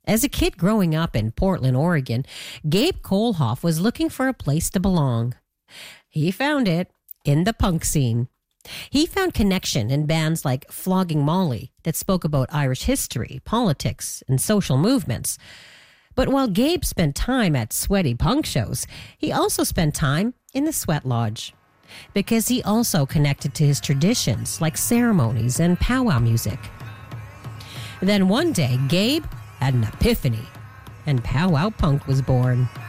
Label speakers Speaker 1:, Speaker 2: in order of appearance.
Speaker 1: As a kid growing up in Portland, Oregon, Gabe Kohlhoff was looking for a place to belong. He found it in the punk scene. He found connection in bands like Flogging Molly that spoke about Irish history, politics, and social movements. But while Gabe spent time at sweaty punk shows, he also spent time in the Sweat Lodge. Because he also connected to his traditions like ceremonies and powwow music. Then one day, Gabe had an epiphany, and powwow punk was born.